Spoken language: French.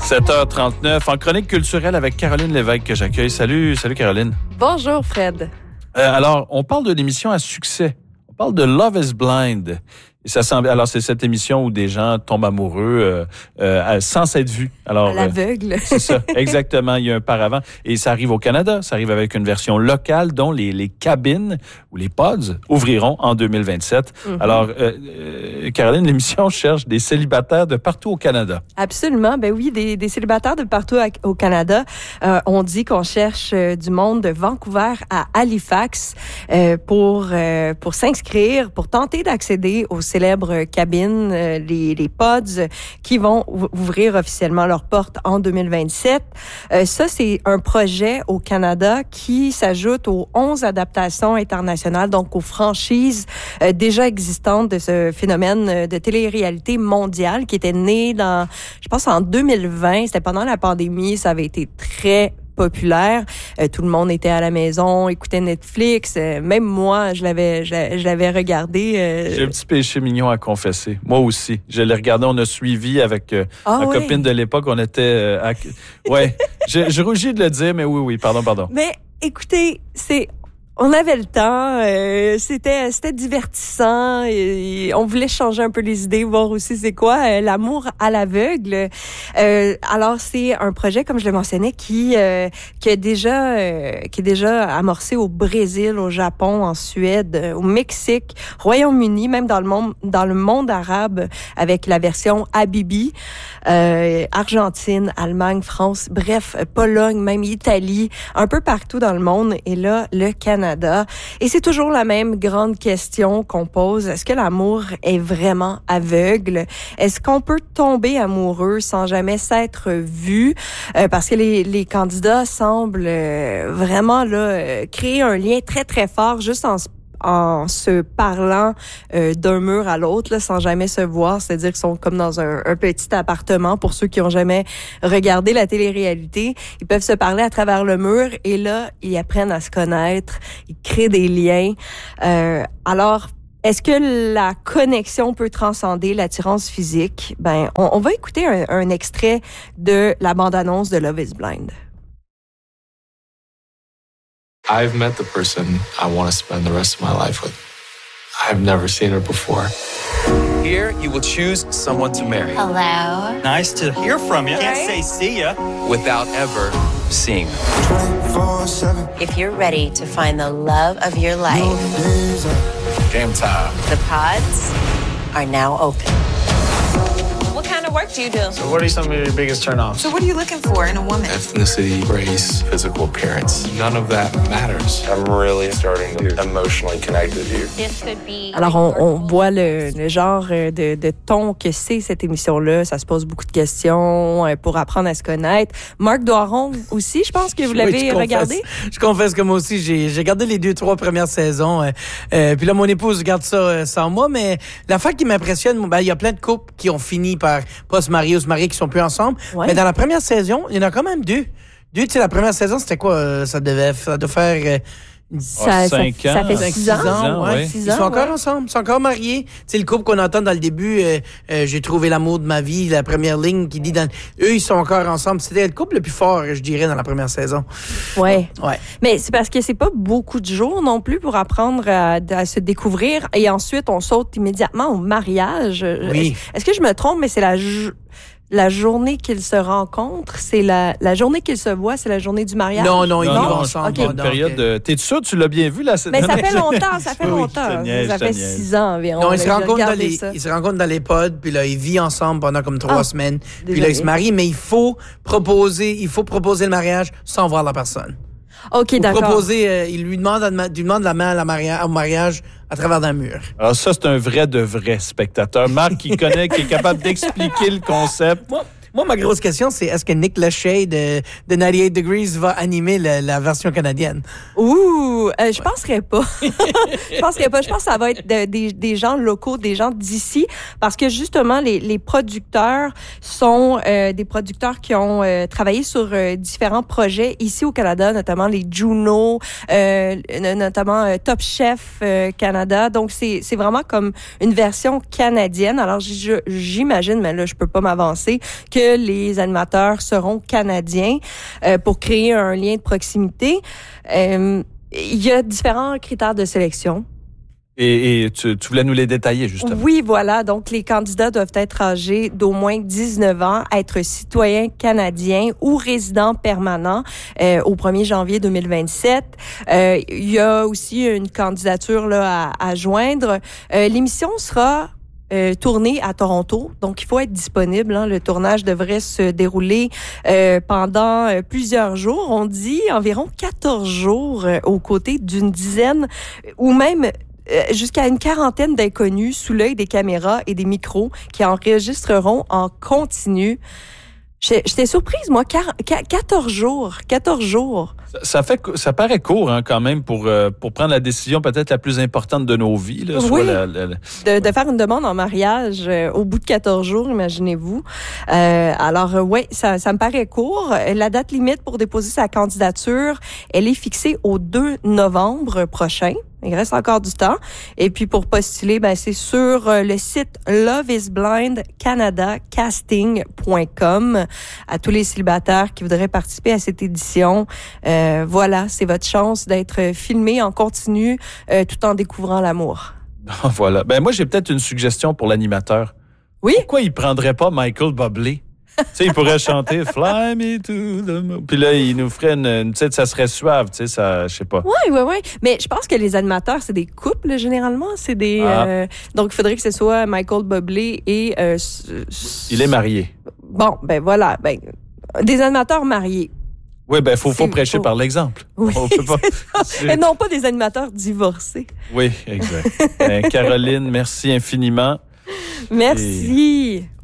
7h39, en chronique culturelle avec Caroline Lévesque que j'accueille. Salut Caroline. Bonjour Fred. Alors, on parle d'une émission à succès. On parle de Love is Blind. Et ça semble, alors, c'est cette émission où des gens tombent amoureux sans s'être vus. Alors, à l'aveugle. C'est ça, exactement. Il y a un paravent. Et ça arrive au Canada. Ça arrive avec une version locale dont les cabines ou les pods ouvriront en 2027. Mm-hmm. Alors, Caroline, l'émission cherche des célibataires de partout au Canada. Absolument. Ben oui, des célibataires de partout au Canada. On dit qu'on cherche du monde de Vancouver à Halifax pour s'inscrire, pour tenter d'accéder aux célèbres cabines, les pods qui vont ouvrir officiellement leurs portes en 2027. Ça, c'est un projet au Canada qui s'ajoute aux 11 adaptations internationales, donc aux franchises déjà existantes de ce phénomène de télé-réalité mondiale qui était né je pense en 2020. C'était pendant la pandémie. Ça avait été très populaire. Tout le monde était à la maison, écoutait Netflix. Même moi, je l'avais regardé. J'ai un petit péché mignon à confesser. Moi aussi. Je l'ai regardé. On a suivi avec ma copine de l'époque. On était... Ouais. Je rougis de le dire, mais oui. Pardon. Mais écoutez, on avait le temps, c'était divertissant et on voulait changer un peu les idées, voir aussi c'est quoi l'amour à l'aveugle. Alors c'est un projet, comme je le mentionnais, qui est déjà amorcé au Brésil, au Japon, en Suède, au Mexique, Royaume-Uni, même dans le monde arabe avec la version Habibi, Argentine, Allemagne, France, bref, Pologne, même Italie, un peu partout dans le monde. Et là, le Canada. Et c'est toujours la même grande question qu'on pose. Est-ce que l'amour est vraiment aveugle? Est-ce qu'on peut tomber amoureux sans jamais s'être vu? Parce que les candidats semblent vraiment créer un lien très, très fort juste en se parlant d'un mur à l'autre, là, sans jamais se voir. C'est-à-dire qu'ils sont comme dans un petit appartement. Pour ceux qui ont jamais regardé la télé-réalité, ils peuvent se parler à travers le mur et là, ils apprennent à se connaître, ils créent des liens. Alors, est-ce que la connexion peut transcender l'attirance physique? Ben, on va écouter un extrait de la bande-annonce de Love is Blind. I've met the person I want to spend the rest of my life with. I've never seen her before. Here, you will choose someone to marry. Hello. Nice to hear from you. Can't say see ya. Without ever seeing her. If you're ready to find the love of your life, Game time. the pods are now open. What kind of work do you do? So what are some of your biggest turnoffs? So what are you looking for in a woman? Ethnicity, race, physical appearance. None of that matters. I'm really starting to emotionally connect with you. This could be... Alors, on voit le genre de ton que c'est cette émission-là. Ça se pose beaucoup de questions pour apprendre à se connaître. Marc Doiron aussi, je pense que vous l'avez regardé. Je confesse que moi aussi, j'ai regardé les 2-3 premières saisons. Puis là, mon épouse regarde ça sans moi. Mais l'affaire qui m'impressionne, il y a plein de couples qui ont fini par pas se marier ou se marier qui sont plus ensemble. Ouais. Mais dans la première saison, il y en a quand même deux. Tu sais, la première saison, c'était quoi? Ça doit faire... Ça fait 6 ans. Ouais. 6 ans. Ils sont encore ensemble, ils sont encore mariés. Tu sais, le couple qu'on entend dans le début, j'ai trouvé l'amour de ma vie, la première ligne qui dit eux, ils sont encore ensemble. C'était le couple le plus fort, je dirais, dans la première saison. Ouais. Mais c'est parce que c'est pas beaucoup de jours non plus pour apprendre à se découvrir. Et ensuite, on saute immédiatement au mariage. Oui. Est-ce que je me trompe, mais c'est la journée qu'ils se rencontrent, c'est la journée qu'ils se voient, c'est la journée du mariage? Non, ils vont ensemble. Okay. Une période t'es sûr, tu l'as bien vu, là? Mais ça fait longtemps, ça fait 6 ans environ. Non, ils se rencontrent dans les pods, puis là, ils vivent ensemble pendant comme 3 semaines. Puis là, ils se marient, mais il faut proposer le mariage sans voir la personne. OK, d'accord. Il lui demande la main au mariage à travers un mur. Alors ça, c'est un vrai de vrai spectateur. Marc, qui est capable d'expliquer le concept. Moi, ma grosse question, c'est est-ce que Nick Lachey de 98 Degrees va animer la version canadienne? Je penserais pas. Je pense que ça va être des gens locaux, des gens d'ici, parce que justement, les producteurs sont des producteurs qui ont travaillé sur différents projets ici au Canada, notamment les Juno, notamment Top Chef Canada. Donc, c'est vraiment comme une version canadienne. Alors, j'imagine, mais là, je peux pas m'avancer, que que les animateurs seront canadiens pour créer un lien de proximité. Il y a différents critères de sélection. Et tu voulais nous les détailler, justement. Oui, voilà. Donc, les candidats doivent être âgés d'au moins 19 ans, être citoyens canadiens ou résidents permanents au 1er janvier 2027. Il y a aussi une candidature là à joindre. L'émission sera tournée à Toronto, donc il faut être disponible. Hein. Le tournage devrait se dérouler pendant plusieurs jours. On dit environ 14 jours aux côtés d'une dizaine ou même jusqu'à une quarantaine d'inconnus sous l'œil des caméras et des micros qui enregistreront en continu. J'étais surprise, moi, 14 jours. 14 jours. Ça paraît court, hein, quand même, pour prendre la décision peut-être la plus importante de nos vies. Là, soit oui, de faire une demande en mariage au bout de 14 jours, imaginez-vous. Alors, oui, ça me paraît court. La date limite pour déposer sa candidature, elle est fixée au 2 novembre prochain. Il reste encore du temps. Et puis, pour postuler, c'est sur le site loveisblindcanadacasting.com. À tous les célibataires qui voudraient participer à cette édition, voilà, c'est votre chance d'être filmé en continu tout en découvrant l'amour. Voilà. Moi, j'ai peut-être une suggestion pour l'animateur. Oui? Pourquoi il prendrait pas Michael Bublé? Tu sais, il pourrait chanter Fly me to the moon. Puis là, il nous ferait tu sais, ça serait suave, tu sais, ça, je sais pas. Oui. Mais je pense que les animateurs, c'est des couples, généralement. C'est des. Donc, il faudrait que ce soit Michael Bublé et. Il est marié. Bon, voilà. Des animateurs mariés. Oui, faut prêcher par l'exemple. Oui, et non pas des animateurs divorcés. Oui, exact. Caroline, merci infiniment. Merci.